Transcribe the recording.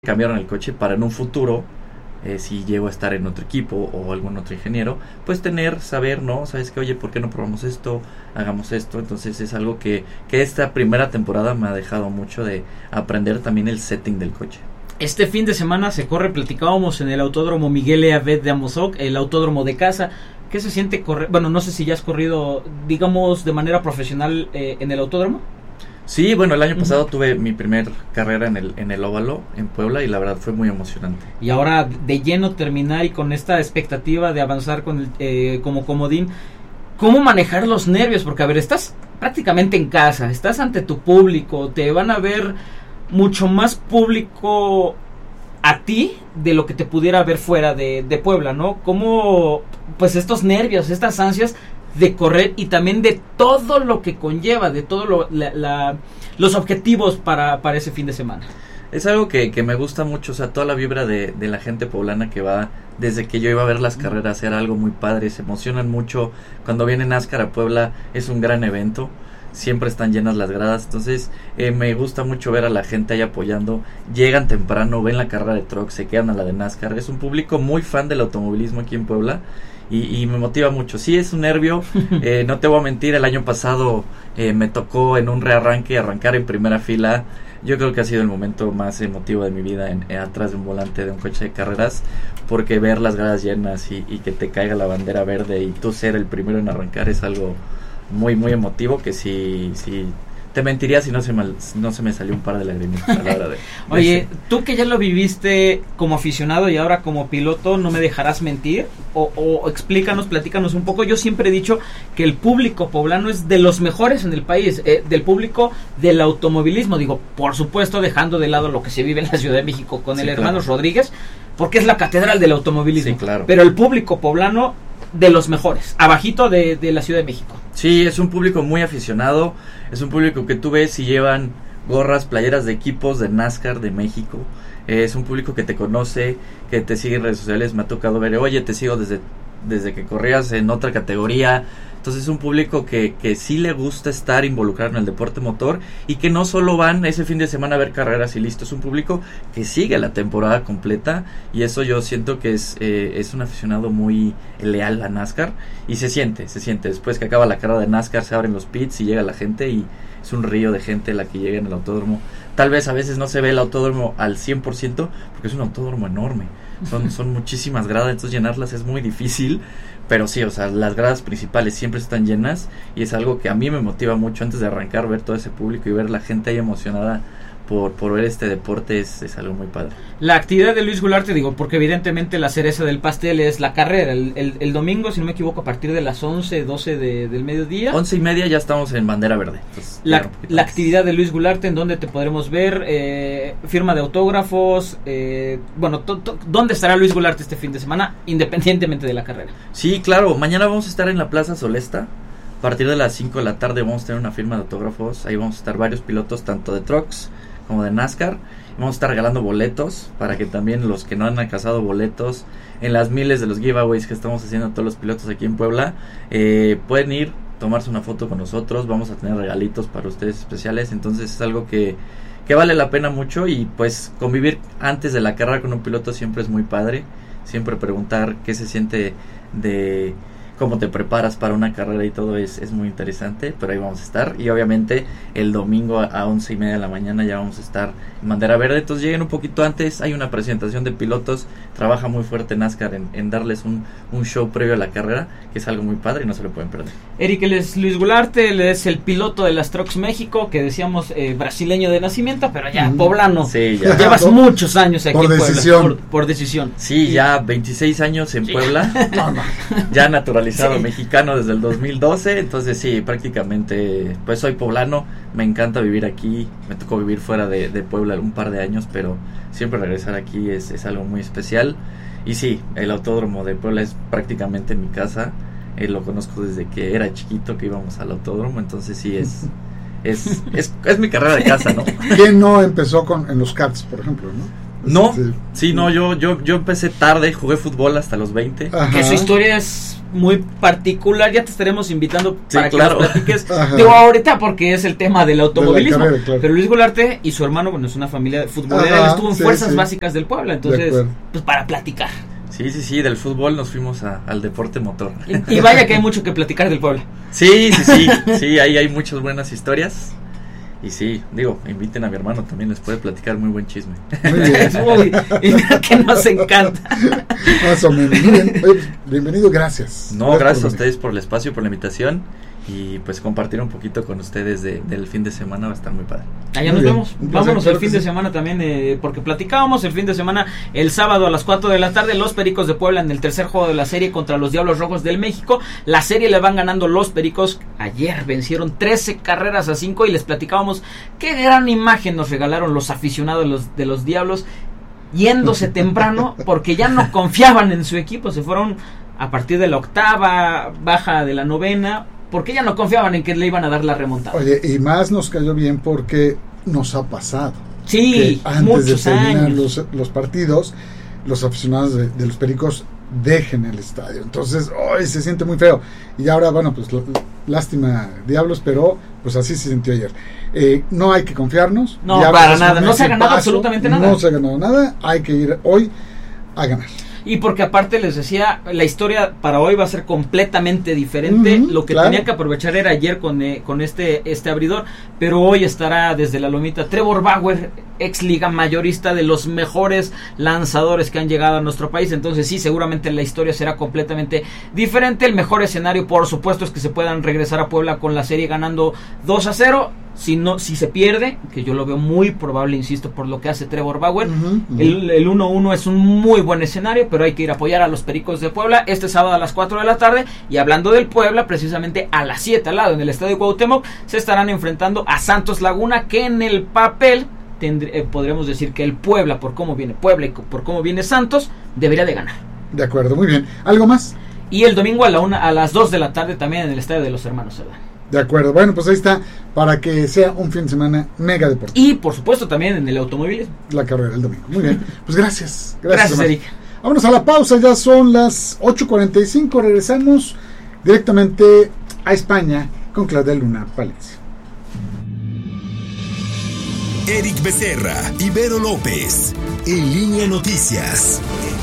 cambiaron el coche para en un futuro, si llego a estar en otro equipo o algún otro ingeniero, pues saber, ¿no? Sabes que, oye, ¿por qué no probamos esto? Hagamos esto. Entonces es algo que esta primera temporada me ha dejado mucho de aprender también el setting del coche. Este fin de semana se corre, platicábamos en el Autódromo Miguel E. Abed de Amozoc, el autódromo de casa. ¿Qué se siente correr? Bueno, no sé si ya has corrido, digamos, de manera profesional en el autódromo. Sí, bueno, el año pasado tuve mi primer carrera en el óvalo en Puebla y la verdad fue muy emocionante. Y ahora de lleno terminar y con esta expectativa de avanzar con como comodín, ¿cómo manejar los nervios? Porque a ver, estás prácticamente en casa, estás ante tu público, te van a ver mucho más público a ti de lo que te pudiera ver fuera de Puebla, ¿no? ¿Cómo, pues estos nervios, estas ansias de correr y también de todo lo que conlleva, de todo los objetivos para ese fin de semana? Es algo que me gusta mucho, o sea, toda la vibra de la gente poblana que va, desde que yo iba a ver las carreras, era algo muy padre, se emocionan mucho. Cuando viene NASCAR a Puebla es un gran evento, siempre están llenas las gradas, entonces me gusta mucho ver a la gente ahí apoyando. Llegan temprano, ven la carrera de truck, se quedan a la de NASCAR. Es un público muy fan del automovilismo aquí en Puebla y me motiva mucho. Sí, es un nervio, no te voy a mentir, el año pasado me tocó en un rearranque arrancar en primera fila. Yo creo que ha sido el momento más emotivo de mi vida atrás de un volante de un coche de carreras, porque ver las gradas llenas y que te caiga la bandera verde y tú ser el primero en arrancar es algo muy muy emotivo, que sí te mentiría si no se me salió un par de lagrimitas a la hora de Oye, tú que ya lo viviste como aficionado y ahora como piloto, ¿no me dejarás mentir? O explícanos, platícanos un poco. Yo siempre he dicho que el público poblano es de los mejores en el país, del público del automovilismo, digo, por supuesto dejando de lado lo que se vive en la Ciudad de México con el Hermanos Rodríguez, porque es la catedral del automovilismo. Sí, claro. Pero el público poblano de los mejores, abajito de la Ciudad de México. Sí, es un público muy aficionado, es un público que tú ves y llevan gorras, playeras de equipos de NASCAR de México. Es un público que te conoce, que te sigue en redes sociales. Me ha tocado ver, oye, te sigo desde que corrías en otra categoría. Entonces es un público que sí le gusta estar involucrado en el deporte motor y que no solo van ese fin de semana a ver carreras y listo. Es un público que sigue la temporada completa y eso yo siento que es un aficionado muy leal a NASCAR y se siente. Después que acaba la carrera de NASCAR se abren los pits y llega la gente y es un río de gente la que llega en el autódromo. Tal vez a veces no se ve el autódromo al 100% porque es un autódromo enorme. Son muchísimas gradas, entonces llenarlas es muy difícil. Pero sí, o sea, las gradas principales siempre están llenas y es algo que a mí me motiva mucho antes de arrancar, ver todo ese público y ver la gente ahí emocionada por ver este deporte es algo muy padre. La actividad de Luis Goulart, te digo, porque evidentemente la cereza del pastel es la carrera, el domingo, si no me equivoco, a partir de las 11, 12 del mediodía. 11:30 ya estamos en bandera verde. Entonces, la actividad de Luis Goulart, ¿en dónde te podremos ver? Firma de autógrafos, ¿dónde estará Luis Goulart este fin de semana, independientemente de la carrera? Sí, claro, mañana vamos a estar en la Plaza Solesta. A partir de las 5 de la tarde vamos a tener una firma de autógrafos. Ahí vamos a estar varios pilotos, tanto de trucks como de NASCAR. Vamos a estar regalando boletos para que también los que no han alcanzado boletos en las miles de los giveaways que estamos haciendo a todos los pilotos aquí en Puebla, pueden ir, tomarse una foto con nosotros. Vamos a tener regalitos para ustedes especiales. Entonces es algo que vale la pena mucho y pues convivir antes de la carrera con un piloto siempre es muy padre. Siempre preguntar qué se siente de cómo te preparas para una carrera y todo es muy interesante, pero ahí vamos a estar. Y obviamente el domingo a 11:30 de la mañana ya vamos a estar en bandera verde, entonces lleguen un poquito antes. Hay una presentación de pilotos, trabaja muy fuerte NASCAR en darles un show previo a la carrera, que es algo muy padre y no se lo pueden perder. Eric, él es Luis Goulart, él es el piloto de las Trucks México, que decíamos brasileño de nacimiento, pero ya poblano. Sí, ya. Llevas muchos años aquí por en decisión. Puebla. Por decisión. Sí, ya 26 años en Puebla, ya naturalizado mexicano desde el 2012, entonces sí, prácticamente pues soy poblano, me encanta vivir aquí. Me tocó vivir fuera de Puebla un par de años, pero siempre regresar aquí es algo muy especial. Y sí, el autódromo de Puebla es prácticamente mi casa. Lo conozco desde que era chiquito, que íbamos al autódromo, entonces sí es mi carrera de casa, ¿no? ¿Quién no empezó en los karts, por ejemplo, no? No, sí, no, yo empecé tarde, jugué fútbol hasta los 20. Ajá. Que su historia es muy particular, ya te estaremos invitando para que nos platiques. Digo ahorita porque es el tema del automovilismo, de carrera, claro. Pero Luis Golarte y su hermano, bueno, es una familia futbolera, él estuvo en Fuerzas Básicas del Puebla, entonces, pues para platicar. Sí, del fútbol nos fuimos al deporte motor. Y vaya que hay mucho que platicar del Puebla. Sí, hay muchas buenas historias. Y sí, digo, inviten a mi hermano, también les puede platicar muy buen chisme. Muy bien. Y que nos encanta. Más o menos. Muy bien. Oye, bienvenido, gracias. No, gracias a ustedes por el espacio, por la invitación. Y pues compartir un poquito con ustedes del fin de semana va a estar muy padre. Allá nos vemos. Vámonos el fin de semana también, porque platicábamos el fin de semana, el sábado a las 4 de la tarde, los Pericos de Puebla en el tercer juego de la serie contra los Diablos Rojos del México. La serie le van ganando los Pericos. Ayer vencieron 13-5 y les platicábamos qué gran imagen nos regalaron los aficionados de los Diablos, yéndose temprano porque ya no confiaban en su equipo. Se fueron a partir de la octava, baja de la novena, porque ya no confiaban en que le iban a dar la remontada. Oye, y más nos cayó bien porque nos ha pasado. Sí, que antes de terminar los partidos, los aficionados de los Pericos dejen el estadio. Entonces, hoy se siente muy feo. Y ahora, bueno, pues lástima, Diablos, pero pues así se sintió ayer. No hay que confiarnos. No, para nada. No se ha ganado absolutamente nada. No se ha ganado nada. Hay que ir hoy a ganar. Y porque aparte les decía, la historia para hoy va a ser completamente diferente. Lo que tenía que aprovechar era ayer con este abridor, pero hoy estará desde la lomita Trevor Bauer, ex liga mayorista, de los mejores lanzadores que han llegado a nuestro país. Entonces sí, seguramente la historia será completamente diferente. El mejor escenario, por supuesto, es que se puedan regresar a Puebla con la serie ganando 2-0. Si se pierde, que yo lo veo muy probable, insisto, por lo que hace Trevor Bauer, el 1-1 es un muy buen escenario, pero hay que ir a apoyar a los Pericos de Puebla este sábado a las 4 de la tarde. Y hablando del Puebla, precisamente a las 7 al lado, en el Estadio Cuauhtémoc, se estarán enfrentando a Santos Laguna, que en el papel podríamos decir que el Puebla, por cómo viene Puebla y por cómo viene Santos, debería de ganar. De acuerdo, muy bien. ¿Algo más? Y el domingo a las 2 de la tarde también en el Estadio de los Hermanos Cerdán. De acuerdo, bueno, pues ahí está, para que sea un fin de semana mega deportivo. Y por supuesto también en el automovilismo. La carrera el domingo, muy bien. Pues gracias. Gracias, Eric. Vámonos a la pausa, ya son las 8:45, regresamos directamente a España con Claudia Luna Palencia. Eric Becerra, Ibero López, En Línea Noticias.